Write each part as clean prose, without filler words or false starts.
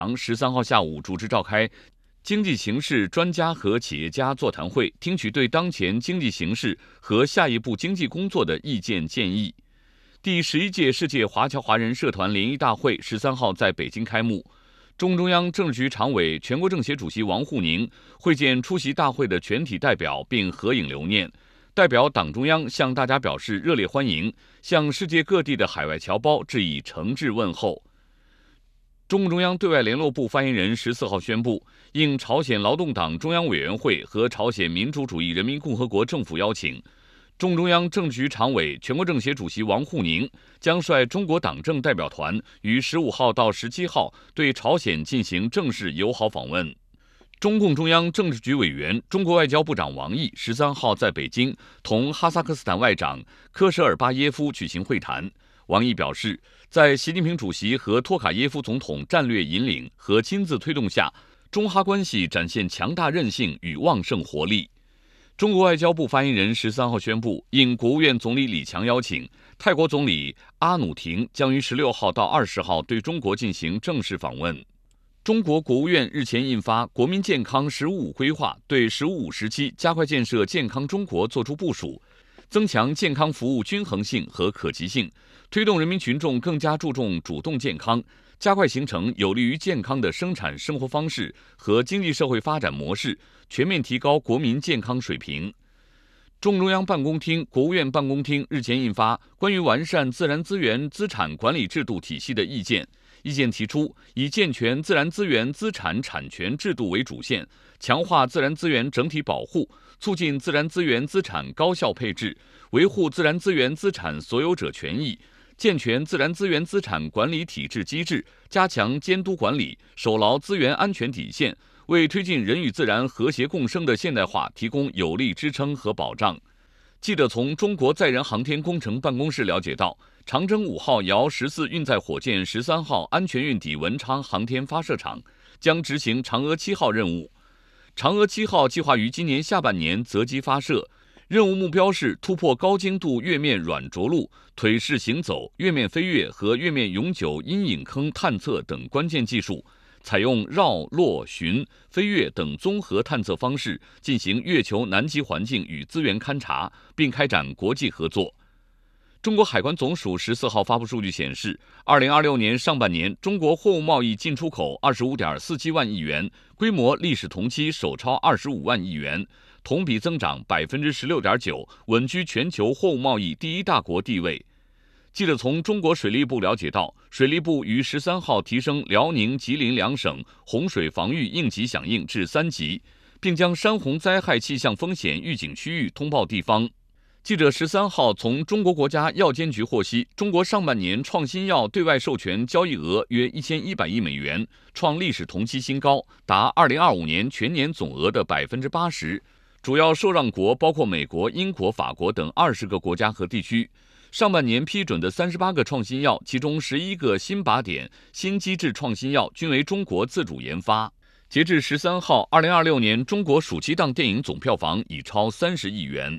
13号下午主持召开经济形势专家和企业家座谈会，听取对当前经济形势和下一步经济工作的意见建议。第11届世界华侨华人社团联谊大会13号在北京开幕。中共中央政治局常委、全国政协主席王沪宁会见出席大会的全体代表，并合影留念。代表党中央向大家表示热烈欢迎，向世界各地的海外侨胞致以诚挚问候。中共中央对外联络部发言人14号宣布，应朝鲜劳动党中央委员会和朝鲜民主主义人民共和国政府邀请，中共中央政治局常委、全国政协主席王沪宁将率中国党政代表团于15号到17号对朝鲜进行正式友好访问。中共中央政治局委员、中国外交部长王毅13号在北京同哈萨克斯坦外长科舍尔巴耶夫举行会谈。王毅表示，在习近平主席和托卡耶夫总统战略引领和亲自推动下，中哈关系展现强大韧性与旺盛活力。中国外交部发言人13号宣布，应国务院总理李强邀请，泰国总理阿努廷将于16号到20号对中国进行正式访问。中国国务院日前印发《国民健康“十五五”规划》，对“十五五”时期加快建设健康中国作出部署，增强健康服务均衡性和可及性，推动人民群众更加注重主动健康，加快形成有利于健康的生产生活方式和经济社会发展模式，全面提高国民健康水平。中共中央办公厅、国务院办公厅日前印发《关于完善自然资源资产管理制度体系的意见》，意见提出，以健全自然资源资产产权制度为主线，强化自然资源整体保护，促进自然资源资产高效配置，维护自然资源资产所有者权益，健全自然资源资产管理体制机制，加强监督管理，守牢资源安全底线，为推进人与自然和谐共生的现代化提供有力支撑和保障。记者从中国载人航天工程办公室了解到，长征5号遥14运载火箭13号安全运抵文昌航天发射场，将执行嫦娥7号任务。嫦娥7号计划于今年下半年择机发射，任务目标是突破高精度月面软着陆、腿式行走、月面飞跃和月面永久阴影坑探测等关键技术，采用绕、落、巡、飞跃等综合探测方式进行月球南极环境与资源勘察，并开展国际合作。中国海关总署14号发布数据显示，2026年上半年中国货物贸易进出口25.47万亿元，规模历史同期首超25万亿元，同比增长16.9%，稳居全球货物贸易第一大国地位。记者从中国水利部了解到，水利部于13号提升辽宁、吉林两省洪水防御应急响应至3级，并将山洪灾害气象风险预警区域通报地方。记者13号从中国国家药监局获悉，中国上半年创新药对外授权交易额约1100亿美元，创历史同期新高，达2025年全年总额的80%。主要受让国包括美国、英国、法国等20个国家和地区。上半年批准的38个创新药，其中11个新靶点、新机制创新药均为中国自主研发。截至13号，2026年中国暑期档电影总票房已超30亿元。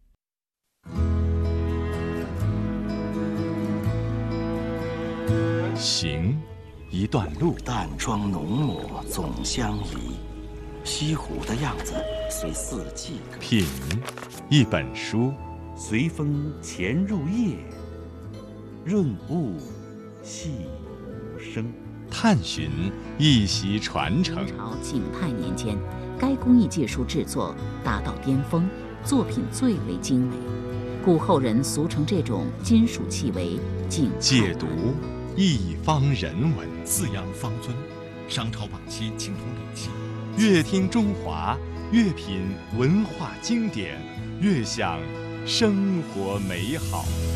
行一段路， 淡妆浓抹总相宜，西湖的样子随四季。 品一本书， 随风潜入夜，润物细无声。 探寻一席传承。 明朝景泰年间，该工艺技术制作达到巅峰，作品最为精美，故后人俗称这种金属器为景泰。 解读一方人文， 四羊方尊，商朝晚期青铜礼器。 越听中华，越品文化经典，越享生活美好。